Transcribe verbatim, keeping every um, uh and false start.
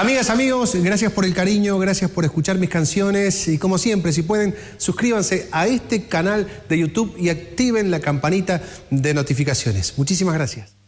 Amigas, amigos, gracias por el cariño, gracias por escuchar mis canciones y como siempre, si pueden, suscríbanse a este canal de YouTube y activen la campanita de notificaciones. Muchísimas gracias.